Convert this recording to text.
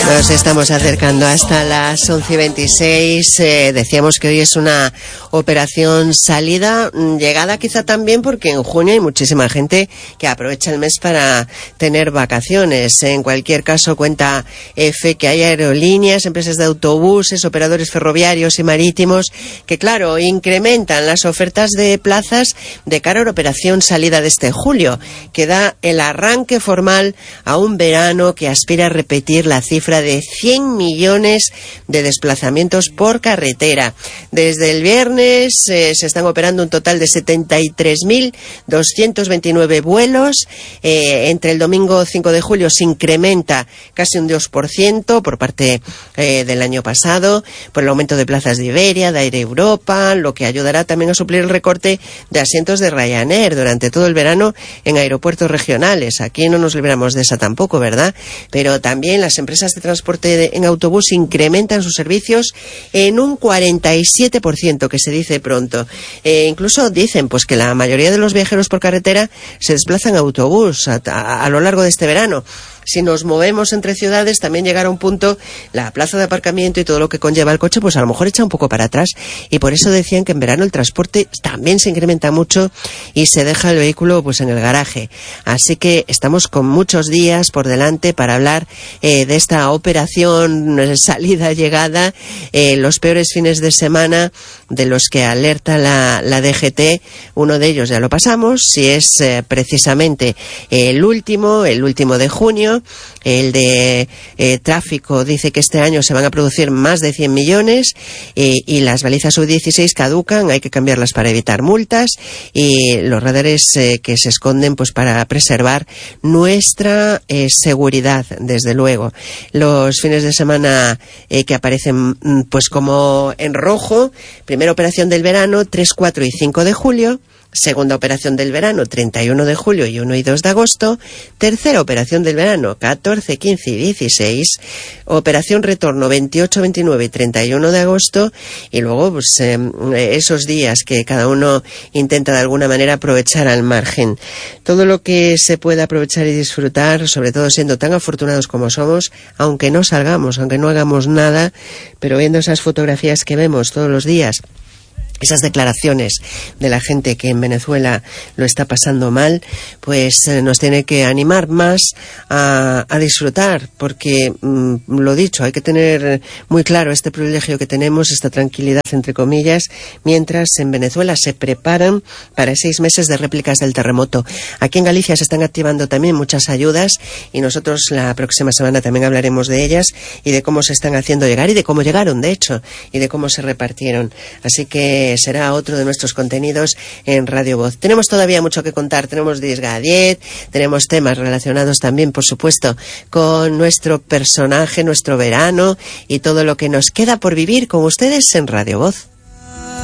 Nos estamos acercando hasta las 11:26. Decíamos que hoy es una operación salida, llegada quizá también porque en junio hay muchísima gente que aprovecha el mes para tener vacaciones. En cualquier caso, cuenta EFE que hay aerolíneas, empresas de autobuses, operadores ferroviarios y marítimos que, claro, incrementan las ofertas de plazas de cara a la operación salida de este julio, que da el arranque formal a un verano que aspira a repetir la cifra de 100 millones de desplazamientos por carretera. Desde el viernes se están operando un total de 73.229 vuelos. Entre el domingo 5 de julio se incrementa casi un 2% por parte del año pasado, por el aumento de plazas de Iberia, de Air Europa, lo que ayudará también a suplir el recorte de asientos de Ryanair durante todo el verano en aeropuertos regionales. Aquí no nos libramos de esa tampoco, ¿verdad? Pero también las empresas de transporte en autobús incrementan sus servicios en un 47%, que se dice pronto. Incluso dicen pues que la mayoría de los viajeros por carretera se desplazan en autobús a lo largo de este verano. Si nos movemos entre ciudades, también llegará un punto, la plaza de aparcamiento y todo lo que conlleva el coche, pues a lo mejor echa un poco para atrás. Y por eso decían que en verano el transporte también se incrementa mucho y se deja el vehículo pues en el garaje. Así que estamos con muchos días por delante para hablar de esta operación salida-llegada, los peores fines de semana de los que alerta la DGT. Uno de ellos ya lo pasamos, si es precisamente el último de junio. El de tráfico dice que este año se van a producir más de 100 millones y las balizas sub-16 caducan, hay que cambiarlas para evitar multas, y los radares que se esconden pues para preservar nuestra seguridad, desde luego. Los fines de semana que aparecen pues como en rojo: primera operación del verano, 3, 4 y 5 de julio. Segunda operación del verano, 31 de julio y 1 y 2 de agosto. Tercera operación del verano, 14, 15 y 16. Operación retorno, 28, 29 y 31 de agosto. Y luego pues, esos días que cada uno intenta de alguna manera aprovechar al margen. Todo lo que se pueda aprovechar y disfrutar, sobre todo siendo tan afortunados como somos, aunque no salgamos, aunque no hagamos nada, pero viendo esas fotografías que vemos todos los días, esas declaraciones de la gente que en Venezuela lo está pasando mal, pues nos tiene que animar más a disfrutar, porque lo dicho, hay que tener muy claro este privilegio que tenemos, esta tranquilidad entre comillas, mientras en Venezuela se preparan para 6 meses de réplicas del terremoto. Aquí en Galicia se están activando también muchas ayudas y nosotros la próxima semana también hablaremos de ellas y de cómo se están haciendo llegar y de cómo llegaron, de hecho, y de cómo se repartieron. Así que será otro de nuestros contenidos en Radio Voz. Tenemos todavía mucho que contar, tenemos Disgadiet, tenemos temas relacionados también, por supuesto, con nuestro personaje, nuestro verano y todo lo que nos queda por vivir con ustedes en Radio Voz.